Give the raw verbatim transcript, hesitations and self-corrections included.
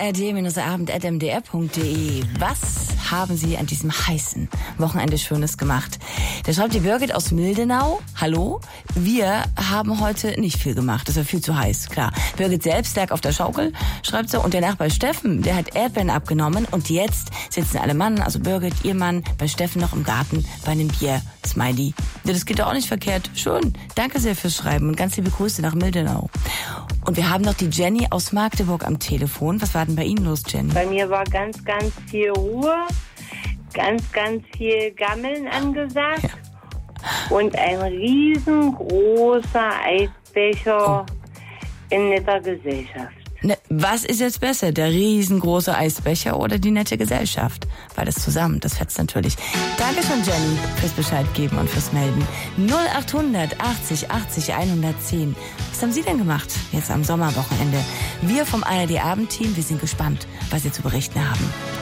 r d abend at m d r punkt d e. Was haben Sie an diesem heißen Wochenende Schönes gemacht? Da schreibt die Birgit aus Mildenau. Hallo, wir haben heute nicht viel gemacht. Das war viel zu heiß, klar. Birgit selbst lag auf der Schaukel, schreibt sie. Und der Nachbar Steffen, der hat Erdbeeren abgenommen. Und jetzt sitzen alle Mann, also Birgit, ihr Mann, bei Steffen noch im Garten bei einem Bier. Smiley. Das geht doch auch nicht verkehrt. Schön. Danke sehr fürs Schreiben und ganz liebe Grüße nach Mildenau. Und wir haben noch die Jenny aus Magdeburg am Telefon. Was war denn bei Ihnen los, Jenny? Bei mir war ganz, ganz viel Ruhe, ganz, ganz viel Gammeln angesagt ja. und ein riesengroßer Eisbecher oh. in netter Gesellschaft. Ne, was ist jetzt besser, der riesengroße Eisbecher oder die nette Gesellschaft? Beides zusammen, das fetzt natürlich. Danke schon, Jenny, fürs Bescheid geben und fürs Melden. null achthundert achtzig achtzig hundertzehn. Was haben Sie denn gemacht jetzt am Sommerwochenende? Wir vom A R D Abendteam, wir sind gespannt, was Sie zu berichten haben.